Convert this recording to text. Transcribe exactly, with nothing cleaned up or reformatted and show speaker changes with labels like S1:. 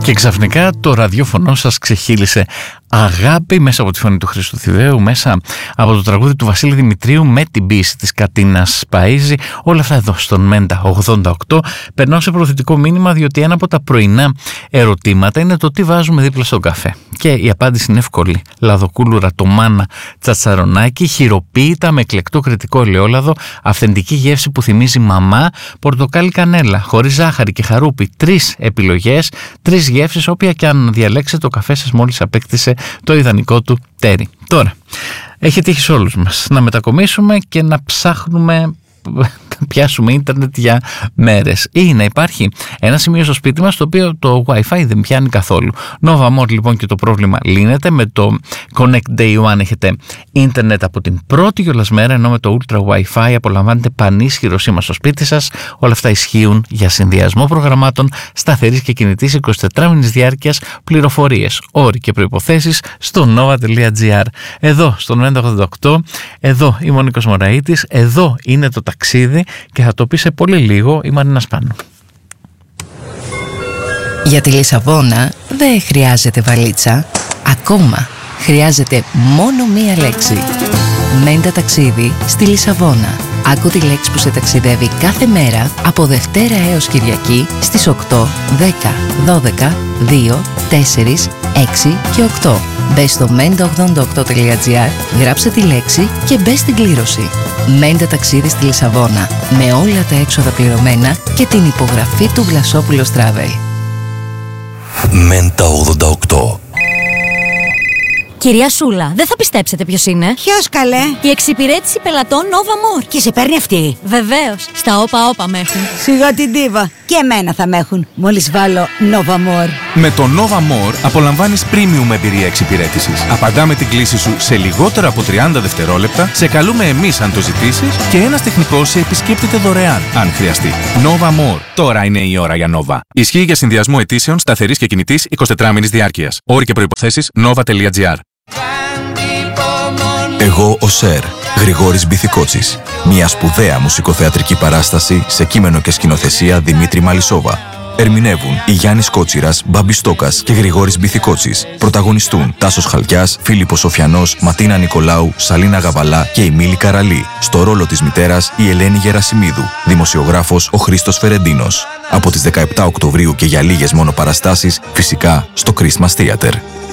S1: Και ξαφνικά το ραδιόφωνο σας ξεχύλισε αγάπη μέσα από τη φωνή του Χρήστου Θηδαίου, μέσα από το τραγούδι του Βασίλη Δημητρίου με την ποίηση της Κατίνας Παΐζη. Όλα αυτά εδώ στον Μέντα ογδόντα οκτώ. Περνάω σε προθετικό μήνυμα, διότι ένα από τα πρωινά ερωτήματα είναι το τι βάζουμε δίπλα στον καφέ. Και η απάντηση είναι εύκολη. Λαδοκούλουρα, τομάνα, τσατσαρονάκι, χειροποίητα με εκλεκτό κριτικό ελαιόλαδο, αυθεντική γεύση που θυμίζει μαμά, πορτοκάλι κανέλα, χωρίς ζάχαρη και χαρούπι. Τρεις επιλογές, τρεις γεύσεις, όποια και αν διαλέξετε, ο καφέ σας μόλις απέκτησε το ιδανικό του τέρι. Τώρα, έχει τύχει σε όλους μας να μετακομίσουμε και να ψάχνουμε να πιάσουμε ίντερνετ για μέρες, ή να υπάρχει ένα σημείο στο σπίτι μας το οποίο το Wi-Fi δεν πιάνει καθόλου. Nova More λοιπόν, και το πρόβλημα λύνεται. Με το Connect Day One έχετε ίντερνετ από την πρώτη κιόλας μέρα, ενώ με το Ultra Wi-Fi απολαμβάνετε πανίσχυρο σήμα στο σπίτι σας. Όλα αυτά ισχύουν για συνδυασμό προγραμμάτων σταθερής και κινητής εικοσιτετράμηνης διάρκειας. Πληροφορίες, όροι και προϋποθέσεις στο nova τελεία gr. Εδώ στον Μέντα ογδόντα οκτώ, εδώ είμαι ο Νίκος Μωραΐτης, εδώ είναι το ταξίδι και θα το πει σε πολύ λίγο η Μαρίνα Σπάνου.
S2: Για τη Λισαβόνα δεν χρειάζεται βαλίτσα. Ακόμα χρειάζεται μόνο μία λέξη. Μέντα ταξίδι στη Λισαβόνα. Άκου τη λέξη που σε ταξιδεύει κάθε μέρα από Δευτέρα έως Κυριακή στις οκτώ, δέκα, δώδεκα, δύο, τέσσερα, έξι και οκτώ. Μπες στο μέντα ογδόντα οκτώ τελεία gr, γράψε τη λέξη και μπες στην κλήρωση. Μέντα ταξίδι στη Λισαβόνα, με όλα τα έξοδα πληρωμένα και την υπογραφή του Βλασόπουλος Travel.
S3: Μέντα ογδόντα οκτώ.
S4: Κυρία Σούλα, δεν θα πιστέψετε ποιος είναι.
S5: Ποιος, καλέ?
S4: Η εξυπηρέτηση πελατών Nova More.
S5: Και σε παίρνει αυτή?
S4: Βεβαίως, στα όπα όπα με έχουν.
S5: Σιγά την τίβα. Και εμένα θα με έχουν, μόλις βάλω Nova More.
S6: Με το Nova More απολαμβάνεις premium εμπειρία εξυπηρέτησης. Απαντάμε την κλήση σου σε λιγότερα από τριάντα δευτερόλεπτα, σε καλούμε εμείς αν το ζητήσεις και ένας τεχνικός σε επισκέπτεται δωρεάν, αν χρειαστεί. Nova More. Τώρα είναι η ώρα για Nova. Ισχύει για συνδυασμό αιτήσεων σταθερής και κινητής εικοσιτετράμηνης διάρκειας. Όροι και προϋποθέσεις nova τελεία gr.
S3: Εγώ ο Σερ, Γρηγόρης Μπιθικότσης. Μια σπουδαία μουσικοθεατρική παράσταση σε κείμενο και σκηνοθεσία Δημήτρη Μαλισσόβα. Ερμηνεύουν η Γιάννης Κότσιρας, Μπάμπης Στόκας και Γρηγόρης Μπιθικότσης. Πρωταγωνιστούν Τάσος Χαλκιάς, Φίλιππος Σοφιανός, Ματίνα Νικολάου, Σαλίνα Γαβαλά και η Μίλη Καραλή. Στο ρόλο της μητέρας η Ελένη Γερασιμίδου. Δημοσιογράφος ο Χρήστος Φερεντίνος. Από τις δεκαεπτά Οκτωβρίου και για λίγες μόνο παραστάσεις, φυσικά στο Christmas Theater.